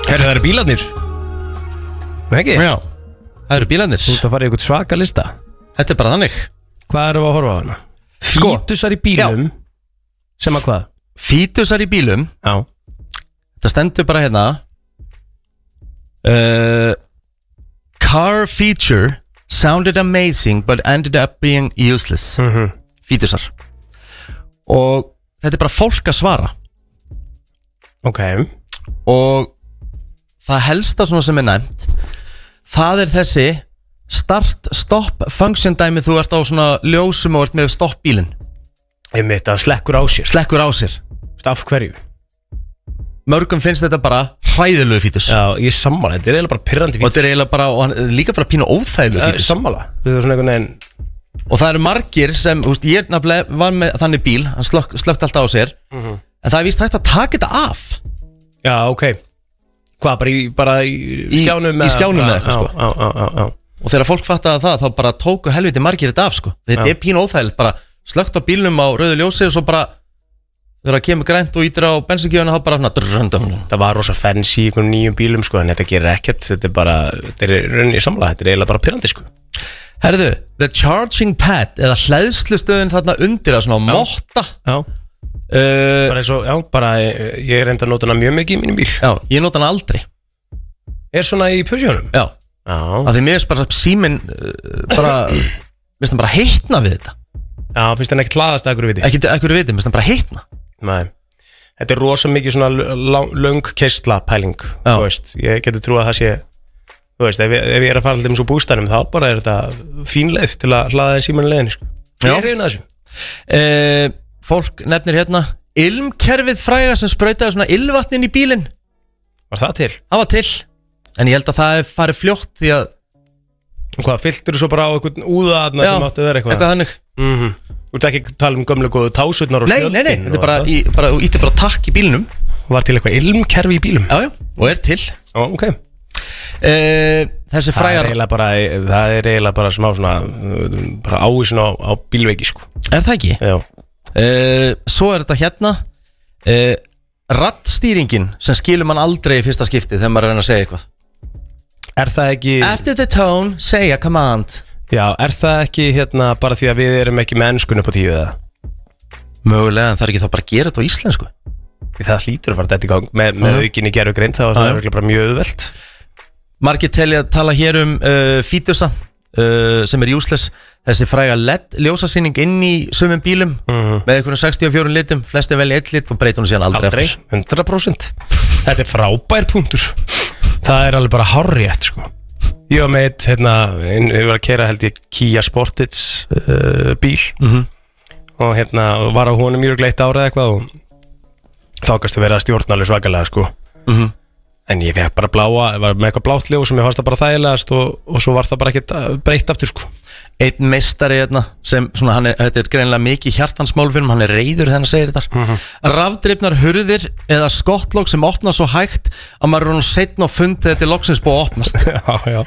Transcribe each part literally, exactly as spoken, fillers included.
Herru, það eru bílarnir. Nei ekki? Já, það eru bílarnir. Þú ert að fara í eitthvað svaka lista. Þetta er bara þannig. Hvað eru að horfa á hana? Sko, Fítusar í bílum. Já. Sem að hvað? Fítusar í bílum. Já. Það stendur bara hérna uh, Car feature sounded amazing but ended up being useless. Mhm. Fítusar. Og þetta er bara fólk að svara. Ok. Og það helsta svona sem er nefnt, það er þessi start stop function dæmi. Þú ert á svona ljósum og ert með stopp bílinn. Ég mitt að slekkur á sér. Slekkur á sér. Af hverju? Mörgum finnst þetta bara hræðilegu fítus. Já, ég sammála, þetta er eiginlega bara pirrandi fítus. Og þetta er eiginlega bara, og hann er líka bara pínu óþægilegu fítus. Sammála, við erum svona einhvern veginn. Og það eru margir sem, þú veist, ég nefnilega var með þannig bíl, hann slökk, slökkt alltaf á sér, mm-hmm. en það er víst hægt að taka þetta af. Já, ok. Hvað, bara í, bara í, í skjánum? Í skjánum með eitthvað, sko. Já, já, já, já. Og þegar fólk fattaði það, þá bara tóku helviti margir þetta af, sko. Þetta já. Er pínu óþægilegt, bara slökkt á bílnum á rauðu ljósi og svo bara þegar það kemur grænt og ítir á bensíngjöfuna þá bara svona. Það var rosa fancy í einhvern nýjum bílum, sko, en þetta gerir ekkert. Þetta er bara, þetta er rauninni sammála, þetta er eiginlega bara pirrandi, sko. Herðu, the charging pad eða hleðslustöðin þarna undir að svona motta. Já. Uh, bara eins og, já, bara ég er enda að nota hana mjög mikið í mínum bíl. Já, ég nota hana aldrei. Er svona í pusjónum? Já. Já. Af því mér finnst bara síminn uh, bara, mér finnst hann bara hitna við þetta. Já, finnst hann ekki hlaðast að ekkur viti? Ekki ekkur viti, mér finnst hann bara hitna. Nei. Þetta er rosa mikið svona löng keisla pæling, þú veist. Ég geti trú að það sé, þú veist, ef ég, ef ég er að fara alltaf um svo bústanum, þá bara er þetta fín leið til að hlaða þeim síman leiðinni, sko. Ég er reyna þessu. Uh, fólk nefnir hérna ilmkerfið fræga sem sprautaði svona ilmvatn inn í bílinn. Var það til? Það var til. En ég held að það er farið fljótt því að hvað, fylltur þú svo bara á einhvern úða aðna sem áttu að vera eitthvað? Eitthvað þannig. Mhm. Þú ert ekki að tala um gömlega góðu tásutnar og spjöldin? Nei, nei, nei, þetta er bara, í, bara, þú ítti bara takk í bílnum. Var til eitthvað ilmkerfi í bílum? Já, já, og er til. Já, ok. Uh, þessi frægar... Það er eiginlega bara, það er eiginlega bara smá svona, bara ávísun á, á bílveiki, sko. Er það ekki? Já. Uh, svo er þetta hérna, uh, raddstýringin sem skilur mann aldrei í fyrsta skipti þegar maður er að reyna að segja eitthvað. Er það ekki... After the tone, say a command. Já, er það ekki hérna bara því að við erum ekki með enskunni upp á tíu eða? Mögulega, en það er ekki þá bara að gera þetta á íslensku. Það hlýtur að fara þetta í gang með, með uh-huh. aukinni gervigreind, þá er það uh-huh. bara mjög auðvelt. Margir telja að tala hér um uh, fítusa uh, sem er useless. Þessi fræga L E D ljósasýning inn í sumum bílum uh-huh. með einhvern sextíu og fjórum litum, flesti velja eitt lit og breyta hún síðan aldrei, aldrei aftur. hundrað prósent. Þetta er frábær punktur. Það er alveg bara hárrétt, sko. Ég var með eitt, hérna, ég var að keyra held ég Kia Sportage uh, bíl uh-huh. og hérna var á honum mjög gleitt árið eitthvað og þá kannski verið að stjórna alveg svakalega, sko. Uh-huh. En ég fekk bara bláa, var með eitthvað blátt ljós sem ég fannst það bara þægilegast og, og svo var það bara ekkert breytt aftur, sko. Einn meistari hérna sem svona hann er, þetta er greinilega mikið hjartansmál fyrir hann, hann er reiður þegar hann segir þetta. Uh-huh. Rafdrifnar hurðir eða skottlokk sem opna svo hægt að maður er hún setna á fund þegar þetta er loksins búið að opnast. Já, já.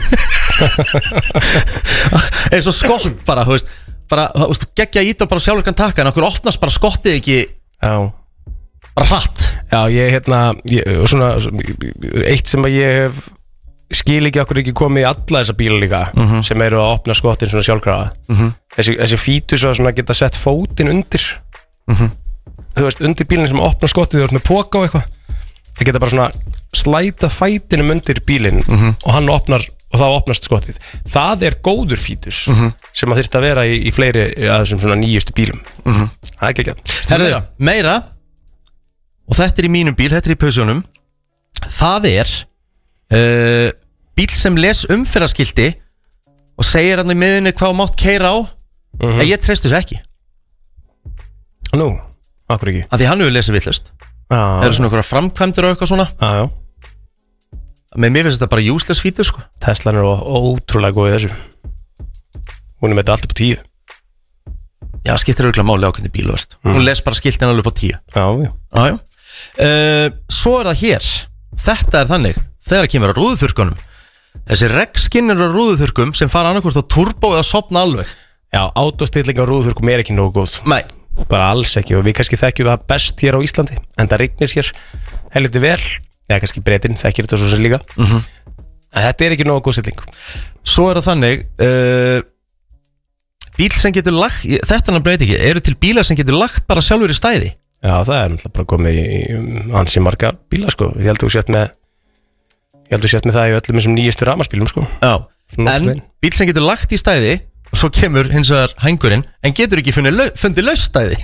Eins og skott bara, þú veist, bara, þú veist, geggja ít og bara sjálfur kann taka, en okkur opnast bara skottið ekki já. Bara hratt. Já, ég hérna, ég, svona, eitt sem að ég hef skil ekki okkur ekki komið í alla þessa bíla líka uh-huh. sem eru að opna skottin svona sjálfkrafa uh-huh. þessi, þessi fítus að svona geta sett fótinn undir uh-huh. þú veist, undir bílinn sem opna skottið þú ert með póka og eitthvað það geta bara svona slæta fætinum undir bílinn uh-huh. og hann opnar og þá opnast skottið það er góður fítus uh-huh. sem að þyrfti að vera í, í fleiri að þessum svona nýjustu bílum uh-huh. það er ekki ekki Herðu, meira og þetta er í mínum bíl, þetta er í pausjónum það er uh, bíl sem les umferðarskilti og segir hann í miðunni hvað mátt keyra á uh-huh. en ég treysti þessu ekki. Nú, akkur ekki af því hann hefur lesið vitlaust. Það eru svona einhverja framkvæmdir og eitthvað svona já, já. Með mér finnst þetta bara useless fítur, sko. Teslan er ótrúlega góð í þessu hún er með þetta alltaf på tíu já, skiptir auðvitað máli á hvernig bílu verðst mm. hún les bara skiltin alveg på tíu já, já. Já, já. Uh, svo er það hér þetta er þannig, þegar það kemur á rúðuþurrkunum þessi regnskinnir á rúðuþurrkum sem fara annarkvort á turbo eða sopna alveg já, autostilling á rúðuþurrkum er ekki nógu góð nei, bara alls ekki og við kannski þekkjum það best hér á Íslandi en það rignir hér helviti vel eða kannski Bretinn, þekkir þetta svo sem líka mm-hmm. En þetta er ekki nógu góð stilling. Svo er það þannig uh, bíl sem getur lagt, þetta hann breyti ekki, eru til bílar sem getur lagt bara sjálfur í stæði? Já, það er náttúrulega bara komið í, í ansi marga bíla sko. Ég held að þú sett með ég held að þú sett með það í öllum þessum nýjustu rafmagnsbílum sko. Já, en bíl sem getur lagt í stæði og svo kemur hins vegar hængurinn en getur ekki fundið, fundið lausstæði.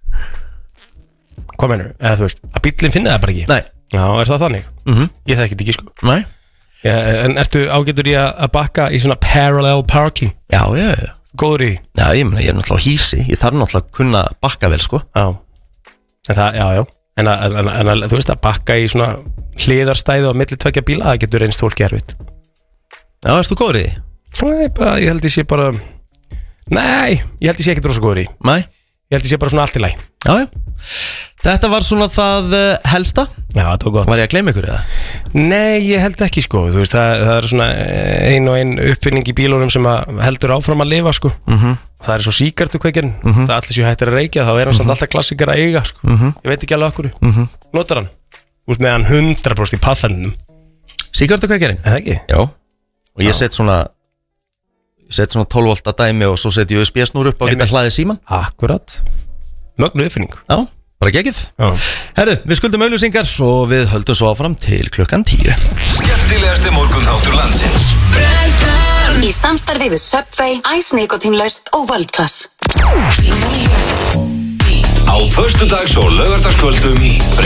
Hvað meinur? Eða þú veist, að bílinn finna það bara ekki? Nei. Já, er það þannig? Mm-hmm. Ég þekki þetta ekki sko. Nei. Já, en ertu ágætur í að bakka í svona parallel parking? Já, já, já. Góður í því? Já, ég meina, ég er náttúrulega hísi, ég þarf náttúrulega að kunna bakka vel sko. Já. En það, já, já. En að, en, en að, þú veist, að bakka í svona hliðarstæði og milli tveggja bíla, það getur reynst fólki erfitt. Já, erst þú góður í því? Nei, bara, ég held ég sé bara Nei, ég held ég sé ekki rosa góður í. Nei. Ég held ég sé bara svona allt í lagi. Já, já. Þetta var svona það uh, helsta. Já, þetta var gott. Var ég að gleyma ykkur eða? Nei, ég held ekki sko. Þú veist, það, það er svona ein og ein uppfinning í bílunum sem að heldur áfram að lifa sko. Mm-hmm. Það er svo síkartukveikjarinn. Mm-hmm. Það er allir sem hættir að reykja, þá er hann mm-hmm. samt alltaf klassikar að eiga sko. Mm-hmm. Ég veit ekki alveg okkur. Mm-hmm. Notar hann. Út með hann hundrað prósent í pathfendinum. Síkartukveikjarinn? Er það ekki? Já. Og ég set svona ég set svona tólf volta dæmi og svo set ég U S B-snúr upp og geta hlaðið síman. Akkurat. Mögnu uppfinning. Já, bara geggið. Já. Herru, við skuldum auglýsingar og við höldum svo áfram til klukkan tíu. Skemmtilegasti morgunþáttur landsins. Brennslan í samstarfi við Subway, Ice Nikotinlaust og World Class. Á föstudags- og laugardagskvöldum